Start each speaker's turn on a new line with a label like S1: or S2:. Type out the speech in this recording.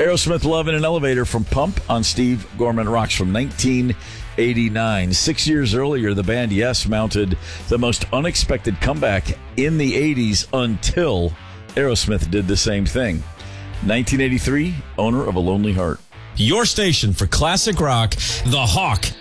S1: Aerosmith, Love in an Elevator from Pump on Steve Gorman Rocks from 1989. 6 years earlier, the band Yes mounted the most unexpected comeback in the 80s until Aerosmith did the same thing. 1983, Owner of a Lonely Heart.
S2: Your station for classic rock, The Hawk.